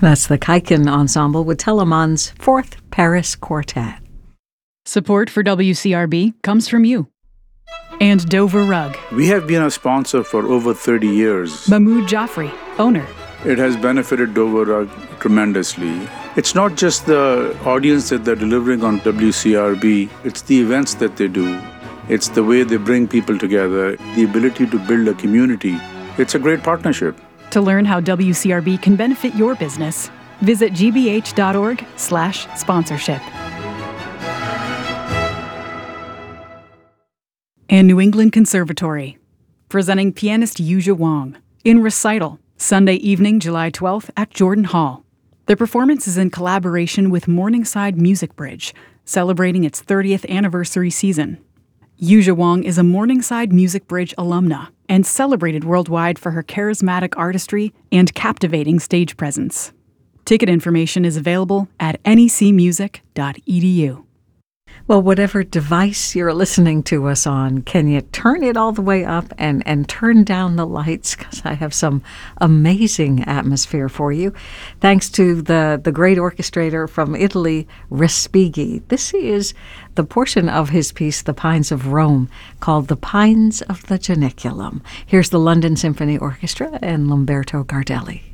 That's the Kaiken Ensemble with Telemann's Fourth Paris Quartet. Support for WCRB comes from you. And Dover Rug. We have been a sponsor for over 30 years. Mahmoud Jaffrey, owner. It has benefited Dover Rug tremendously. It's not just the audience that they're delivering on WCRB, it's the events that they do. It's the way they bring people together, the ability to build a community. It's a great partnership. To learn how WCRB can benefit your business, visit gbh.org/sponsorship. And New England Conservatory, presenting pianist Yuzha Wang in Recital, Sunday evening, July 12th at Jordan Hall. The performance is in collaboration with Morningside Music Bridge, celebrating its 30th anniversary season. Yuzha Wang is a Morningside Music Bridge alumna and celebrated worldwide for her charismatic artistry and captivating stage presence. Ticket information is available at necmusic.edu. Well, whatever device you're listening to us on, can you turn it all the way up and turn down the lights? Because I have some amazing atmosphere for you. Thanks to the great orchestrator from Italy, Respighi. This is the portion of his piece, The Pines of Rome, called The Pines of the Janiculum. Here's the London Symphony Orchestra and Lamberto Gardelli.